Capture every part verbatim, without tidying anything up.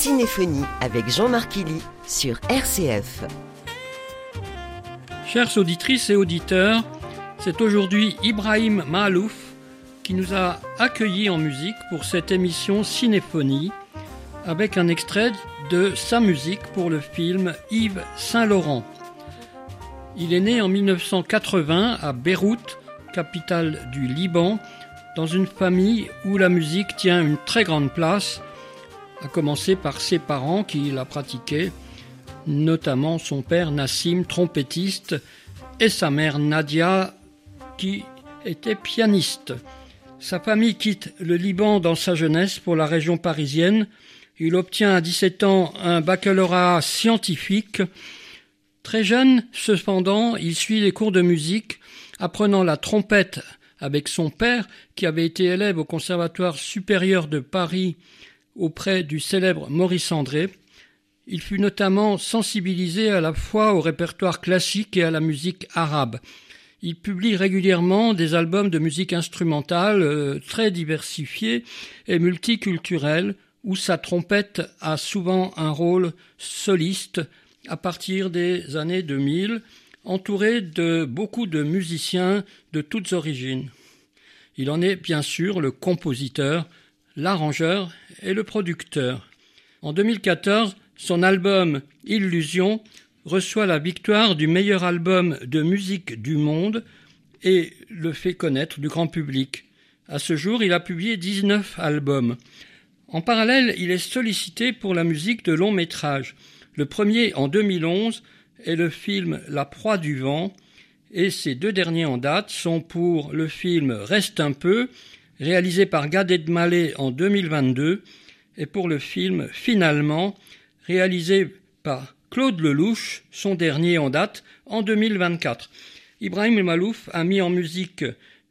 Cinéphonie avec Jean-Marc Illy sur R C F. Chères auditrices et auditeurs, c'est aujourd'hui Ibrahim Maalouf qui nous a accueillis en musique pour cette émission Cinéphonie avec un extrait de sa musique pour le film Yves Saint-Laurent. Il est né en dix-neuf cent quatre-vingts à Beyrouth, capitale du Liban, dans une famille où la musique tient une très grande place, à commencer par ses parents qui la pratiquaient, notamment son père Nassim, trompettiste, et sa mère Nadia, qui était pianiste. Sa famille quitte le Liban dans sa jeunesse pour la région parisienne. Il obtient à dix-sept ans un baccalauréat scientifique. Très jeune, cependant, il suit les cours de musique, apprenant la trompette avec son père, qui avait été élève au Conservatoire supérieur de Paris auprès du célèbre Maurice André. Il fut notamment sensibilisé à la fois au répertoire classique et à la musique arabe. Il publie régulièrement des albums de musique instrumentale euh, très diversifiés et multiculturels, où sa trompette a souvent un rôle soliste à partir des années deux mille, entouré de beaucoup de musiciens de toutes origines. Il en est bien sûr le compositeur, l'arrangeur et le producteur. En deux mille quatorze, son album Illusion reçoit la victoire du meilleur album de musique du monde et le fait connaître du grand public. À ce jour, il a publié dix-neuf albums. En parallèle, il est sollicité pour la musique de longs métrages. Le premier en deux mille onze est le film La proie du vent et ces deux derniers en date sont pour le film Reste un peu, réalisé par Gad Elmaleh en deux mille vingt-deux, et pour le film Finalement, réalisé par Claude Lelouch, son dernier en date, en deux mille vingt-quatre. Ibrahim Maalouf a mis en musique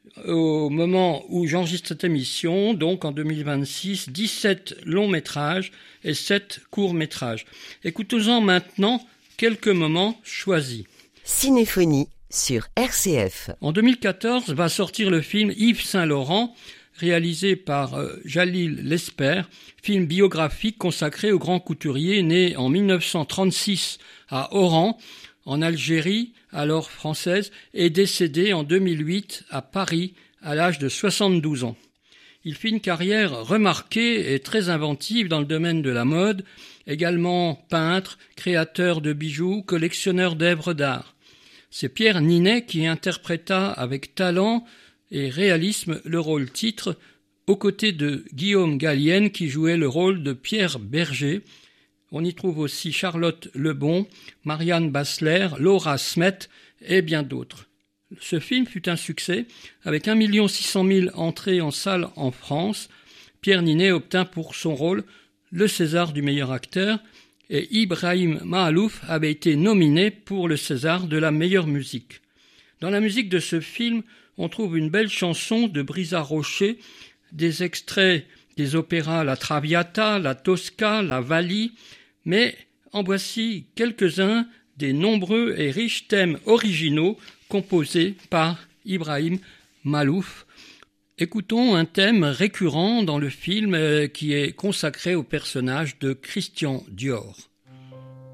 au moment où j'enregistre cette émission, donc en deux mille vingt-six, dix-sept longs métrages et sept courts métrages. Écoutons-en maintenant quelques moments choisis. Cinéphonie sur R C F. En deux mille quatorze va sortir le film Yves Saint-Laurent, réalisé par euh, Jalil Lesper, film biographique consacré au grand couturier né en dix-neuf cent trente-six à Oran, en Algérie, alors française, et décédé en deux mille huit à Paris, à l'âge de soixante-douze ans. Il fit une carrière remarquée et très inventive dans le domaine de la mode, également peintre, créateur de bijoux, collectionneur d'œuvres d'art. C'est Pierre Ninet qui interpréta avec talent et réalisme le rôle titre, aux côtés de Guillaume Gallienne qui jouait le rôle de Pierre Berger. On y trouve aussi Charlotte Lebon, Marianne Bassler, Laura Smet et bien d'autres. Ce film fut un succès, avec un million six cent mille entrées en salle en France. Pierre Ninet obtint pour son rôle le César du meilleur acteur et Ibrahim Maalouf avait été nominé pour le César de la meilleure musique. Dans la musique de ce film, on trouve une belle chanson de Brisa Rocher, des extraits des opéras La Traviata, La Tosca, La Valli, mais en voici quelques-uns des nombreux et riches thèmes originaux composés par Ibrahim Maalouf. Écoutons un thème récurrent dans le film qui est consacré au personnage de Christian Dior.